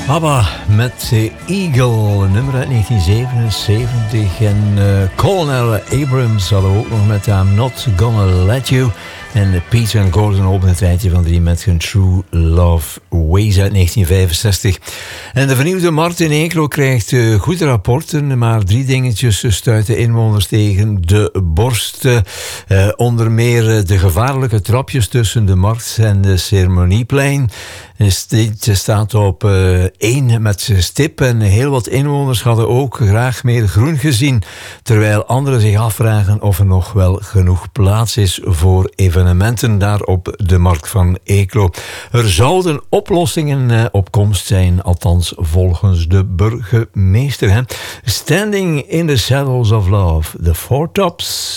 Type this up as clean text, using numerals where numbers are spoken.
ABBA met Eagle, nummer uit 1977. En Colonel Abrams hadden we ook nog met I'm Not Gonna Let You. En Peter en Gordon openen het rijtje van 3 met hun True Love Ways uit 1965. En de vernieuwde markt in Eeklo krijgt goede rapporten, maar 3 dingetjes stuiten inwoners tegen de borst. Onder meer de gevaarlijke trapjes tussen de markt en de ceremonieplein. Dit staat op 1 met stip en heel wat inwoners hadden ook graag meer groen gezien, terwijl anderen zich afvragen of er nog wel genoeg plaats is voor evenementen daar op de markt van Eeklo. Er zouden oplossingen op komst zijn, althans volgens de burgemeester. Standing in the Shadows of Love, the Four Tops.